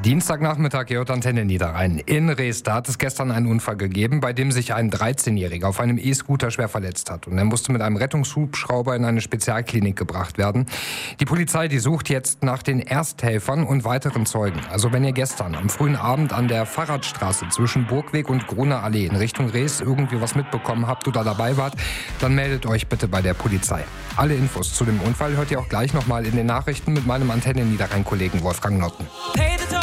Dienstagnachmittag hier hört Antenne Niederrhein. In Rees, da hat es gestern einen Unfall gegeben, bei dem sich ein 13-Jähriger auf einem E-Scooter schwer verletzt hat. Und er musste mit einem Rettungshubschrauber in eine Spezialklinik gebracht werden. Die Polizei, die sucht jetzt nach den Ersthelfern und weiteren Zeugen. Also wenn ihr gestern am frühen Abend an der Fahrradstraße zwischen Burgweg und Gruner Allee in Richtung Rees irgendwie was mitbekommen habt oder dabei wart, dann meldet euch bitte bei der Polizei. Alle Infos zu dem Unfall hört ihr auch gleich nochmal in den Nachrichten mit meinem Antenne Niederrhein-Kollegen Wolfgang Notten.